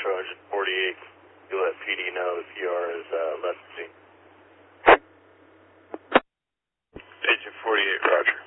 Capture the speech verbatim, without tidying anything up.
Metro, Engine forty-eight. You let P D know if you are is uh, left the scene. Agent forty-eight, roger.